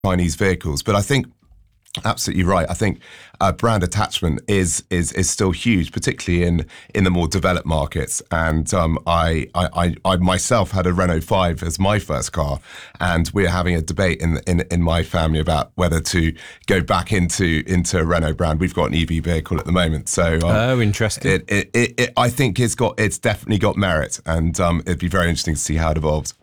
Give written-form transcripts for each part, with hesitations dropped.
Chinese vehicles. But I think absolutely right. I think brand attachment is still huge, particularly in the more developed markets. And I myself had a Renault 5 as my first car, and we're having a debate in my family about whether to go back into a Renault brand. We've got an EV vehicle at the moment, so interesting. I think it's definitely got merit, and it'd be very interesting to see how it evolves.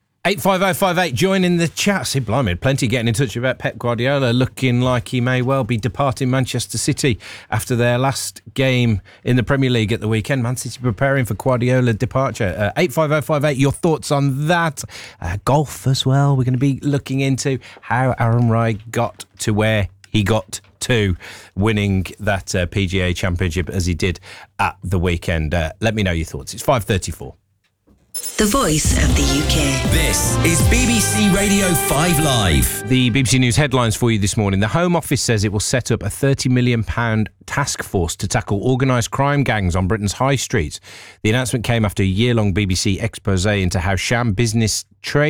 85058, join in the chat. See, blimey, plenty getting in touch about Pep Guardiola, looking like he may well be departing Manchester City after their last game in the Premier League at the weekend. Man City preparing for Guardiola departure. 85058, your thoughts on that? Golf as well. We're going to be looking into how Aaron Rai got to where he got to, winning that PGA Championship as he did at the weekend. Let me know your thoughts. It's 5:34. The voice of the UK. This is BBC Radio 5 Live. The BBC News headlines for you this morning. The Home Office says it will set up a £30 million task force to tackle organised crime gangs on Britain's high streets. The announcement came after a year-long BBC expose into how sham businesses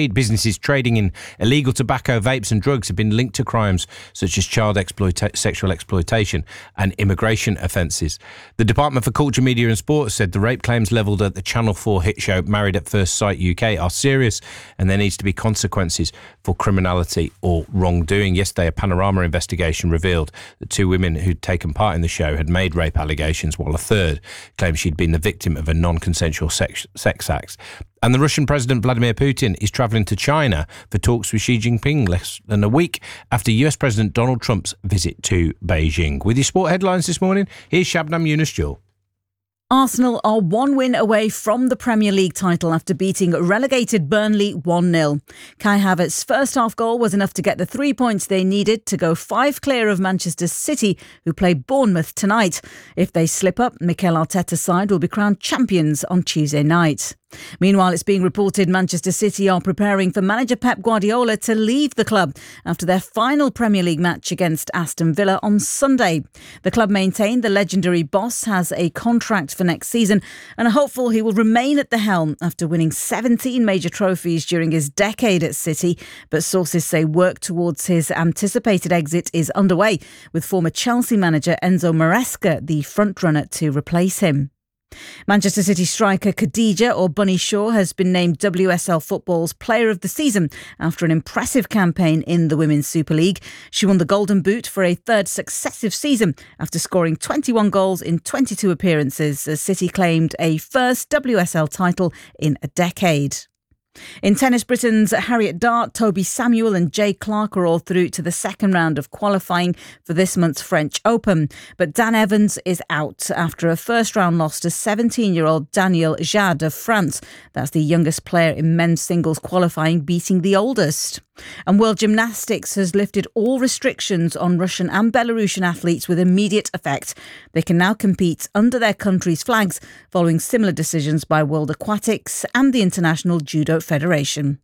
trading in illegal tobacco, vapes and drugs have been linked to crimes such as child sexual exploitation and immigration offences. The Department for Culture, Media and Sport said the rape claims levelled at the Channel 4 hit show Married at First Sight UK are serious, and there needs to be consequences for criminality or wrongdoing. Yesterday, a Panorama investigation revealed that 2 women who'd taken part in the show had made rape allegations, while a third claimed she'd been the victim of a non-consensual sex act. And the Russian President Vladimir Putin is travelling to China for talks with Xi Jinping less than a week after US President Donald Trump's visit to Beijing. With your sport headlines this morning, here's Shabnam Yunus-Jul. Arsenal are 1 win away from the Premier League title after beating relegated Burnley 1-0. Kai Havertz's first half goal was enough to get the 3 points they needed to go 5 clear of Manchester City, who play Bournemouth tonight. If they slip up, Mikel Arteta's side will be crowned champions on Tuesday night. Meanwhile, it's being reported Manchester City are preparing for manager Pep Guardiola to leave the club after their final Premier League match against Aston Villa on Sunday. The club maintained the legendary boss has a contract for next season and are hopeful he will remain at the helm after winning 17 major trophies during his decade at City. But sources say work towards his anticipated exit is underway, with former Chelsea manager Enzo Maresca the frontrunner to replace him. Manchester City striker Khadija or Bunny Shaw has been named WSL Football's Player of the Season after an impressive campaign in the Women's Super League. She won the Golden Boot for a third successive season after scoring 21 goals in 22 appearances, as City claimed a first WSL title in a decade. In tennis, Britain's Harriet Dart, Toby Samuel and Jay Clark are all through to the second round of qualifying for this month's French Open. But Dan Evans is out after a first-round loss to 17-year-old Daniel Jade of France. That's the youngest player in men's singles qualifying, beating the oldest. And World Gymnastics has lifted all restrictions on Russian and Belarusian athletes with immediate effect. They can now compete under their country's flags, following similar decisions by World Aquatics and the International Judo Federation.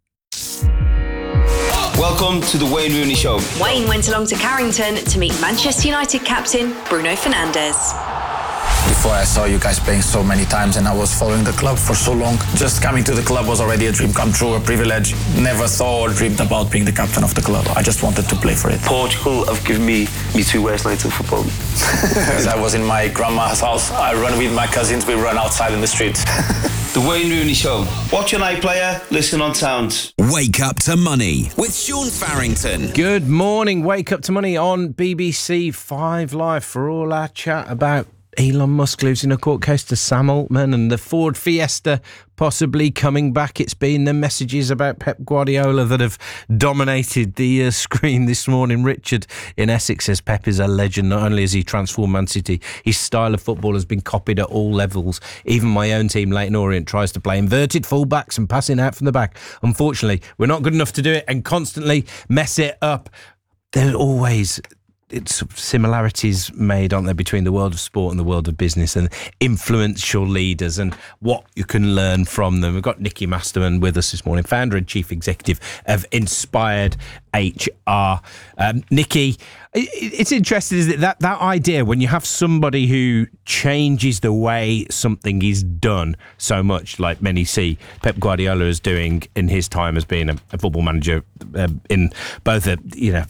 Welcome to the Wayne Rooney Show. Wayne went along to Carrington to meet Manchester United captain Bruno Fernandes. Before I saw you guys playing so many times and I was following the club for so long, just coming to the club was already a dream come true, a privilege. Never thought or dreamed about being the captain of the club. I just wanted to play for it. Portugal have given me 2 worst nights of football. As I was in my grandma's house, I run with my cousins, we run outside in the streets. The Wayne Rooney Show. Watch an iPlayer, listen on Sound. Wake Up to Money with Sean Farrington. Good morning. Wake Up to Money on BBC 5 Live for all our chat about Elon Musk losing a court case to Sam Altman and the Ford Fiesta possibly coming back. It's been the messages about Pep Guardiola that have dominated the screen this morning. Richard in Essex says Pep is a legend. Not only has he transformed Man City, his style of football has been copied at all levels. Even my own team, Leyton Orient, tries to play inverted full-backs and passing out from the back. Unfortunately, we're not good enough to do it and constantly mess it up. There's always it's similarities made, aren't there, between the world of sport and the world of business, and influential leaders and what you can learn from them. We've got Nikki Masterman with us this morning, founder and chief executive of Inspired HR. Nikki, it's interesting, isn't it, that idea when you have somebody who changes the way something is done so much, like many see Pep Guardiola is doing in his time as being a football manager, in both